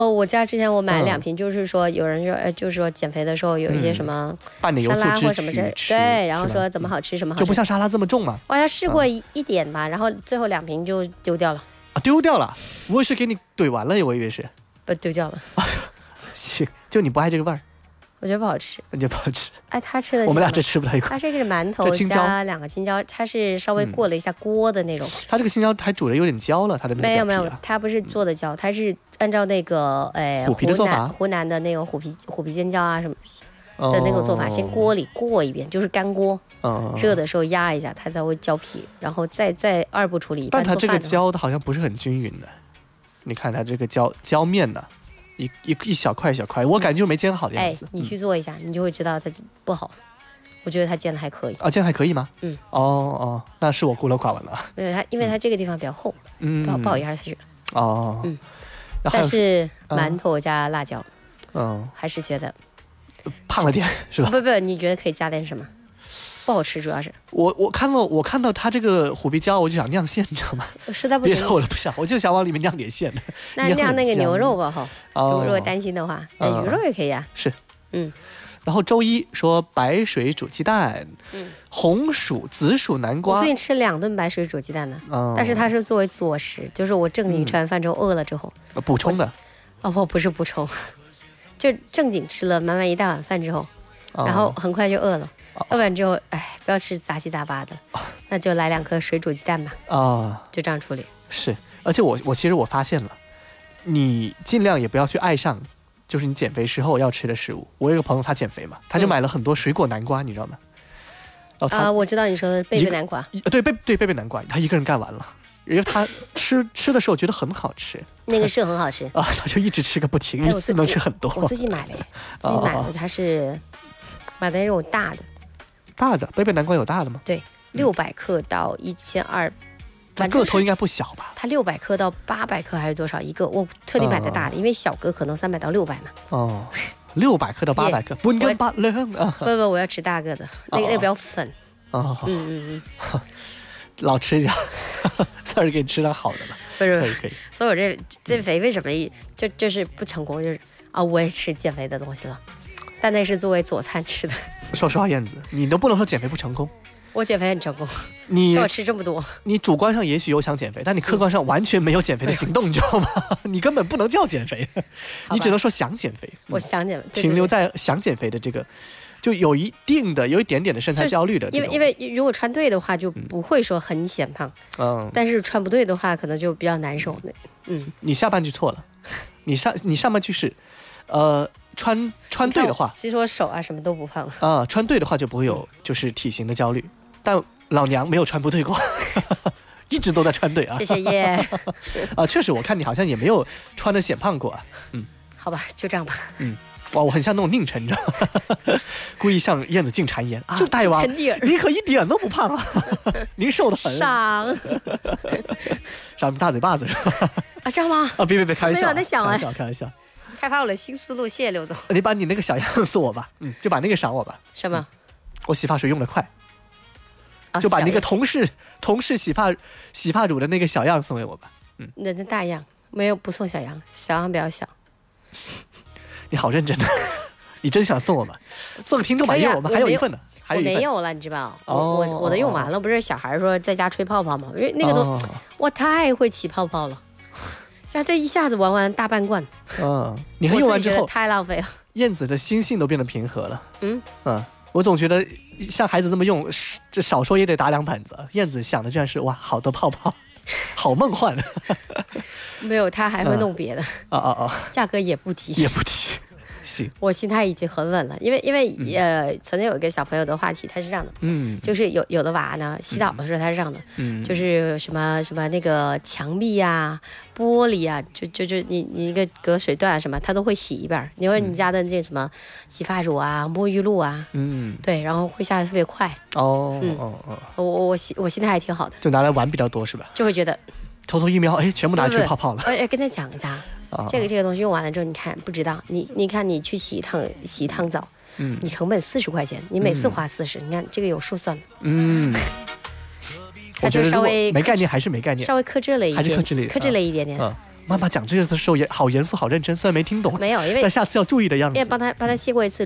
我家之前我买了2瓶，就是说有人说，就是说减肥的时候有一些什么拌点油沙拉醋或什么之类， 对， 然后说怎么好吃什么好吃， 就不像沙拉这么重嘛。 我还试过一点吧，然后最后2瓶就丢掉了。 丢掉了？我以为是给你怼完了，我以为是。 不丢掉了。 行，就你不爱这个味儿。 我觉得不好吃。 你觉得不好吃？ 他吃的是我们俩这吃不到一块。 它这个是馒头加2个青椒，它是稍微过了一下锅的那种。 它这个青椒还煮的有点焦了，它的那个没有，它不是做的焦，它是按照那个虎皮的做法， 湖南的那种虎皮尖椒啊什么的那种做法，先锅里过一遍，就是干锅，热的时候压一下，它才会焦皮，然后再2步处理。 但它这个焦的好像不是很均匀的，你看它这个焦面呢。一小块一小块，我感觉就没煎好的样子。 你去做一下，你就会知道它不好。我觉得它煎的还可以。 煎的还可以吗？那是我孤陋寡闻了。 没有因为它这个地方比较厚，不好压下去。但是馒头加辣椒，还是觉得胖了点，是吧？ 不，你觉得可以加点什么？不好吃，主要是我看到它这个虎皮椒，我就想酿馅，你知道吗？ 实在不行， 别的我不想，我就想往里面酿点馅的。 那酿那个牛肉吧，如果担心的话，鱼肉也可以啊。 是，然后周一说白水煮鸡蛋，红薯、紫薯、南瓜。 我最近吃2顿白水煮鸡蛋呢，但是它是作为佐食，就是我正经吃完饭之后饿了之后补充的。 我不是补充，就正经吃了满一大碗饭之后，然后很快就饿了。饿完之后，不要吃杂七杂八的，那就来2颗水煮鸡蛋吧。就这样处理。 是，而且我其实我发现了，你尽量也不要去爱上，就是你减肥时候要吃的食物。我有一个朋友他减肥嘛，他就买了很多水果南瓜，你知道吗？ 我知道你说的贝贝南瓜。 对贝贝南瓜，他一个人干完了，因为他吃的时候觉得很好吃。 那个是很好吃他就一直吃个不停，一次能吃很多。 我自己买的，它是买的那种大的。 大的贝贝南瓜有大的吗？ 对，600克到1200， 个头应该不小吧？ 它600克到800克还是多少一个？我特地买的大的，因为小个可能300到600嘛。 600克到800克，不跟8两啊？ 不，我要吃大个的，那个比较粉。 老吃一下，算是给你吃点好的了。 不是， 可以。 所以我这肥为什么就是不成功？就是我也吃减肥的东西了，但那是作为佐餐吃的。 说实话，燕子，你都不能说减肥不成功。 我减肥很成功，我吃这么多。 你主观上也许有想减肥，但你客观上完全没有减肥的行动，你知道吗？你根本不能叫减肥，你只能说想减肥。 我想减肥， 停留在想减肥的这个，就有一点点的身材焦虑的。 因为如果穿对的话，就不会说很显胖。但是穿不对的话，可能就比较难受。 你下半句错了，你上半句是，穿对的话， 其实我手啊什么都不胖了穿对的话就不会有就是体型的焦虑。但老娘没有穿不对过，一直都在穿对啊。 谢谢耶。 确实，我看你好像也没有穿的显胖过啊。 好吧，就这样吧。 哇，我很像那种宁晨，你知道吗？故意向燕子进谗言啊，大王，您可一点都不胖啊，您瘦得很。长大嘴巴子是吧？ 这样吗？ 别，开玩笑， 没有在想开玩笑。 开发我的新思路，谢谢刘总。 你把你那个小样送我吧，就把那个赏我吧。 什么？ 我洗发水用得快，就把那个同事洗发乳的那个小样送给我吧。 那大样没有，不送小样，小样比较小。 你好认真的，你真想送我吗？送给听众吧，因为我们还有一份呢。 我没有了，你知道我的用完了，不是小孩说在家吹泡泡吗？因为那个都我太会起泡泡了。像这一下子玩完大半罐， 你用完之后太浪费了。 燕子的心性都变得平和了。我总觉得像孩子这么用，这少说也得打2板子。燕子想的居然是哇，好多泡泡，好梦幻。 没有，他还会弄别的。价格也不提。我心态已经很稳了，因为曾经有一个小朋友的话题，他是这样的，就是有的娃呢洗澡的时候他是这样的，就是什么那个墙壁啊、玻璃啊，就你一个隔水段啊什么，他都会洗一遍。因为你家的这什么洗发乳啊、沐浴露啊，对，然后会下得特别快。我心态还挺好的， 就拿来玩比较多是吧？ 就会觉得偷偷一瞄，全部拿去泡泡了。 跟他讲一下。这个东西用完了之后，你看不知道，你看你去洗一趟澡，你成本40块钱，你每次花40，你看这个有数算的。 他就稍微没概念，还是没概念， 稍微克制了一点，克制了一点点。 妈妈讲这个的时候也好严肃好认真，虽然没听懂， 没有，因为但下次要注意的样子。 因为帮他谢过一次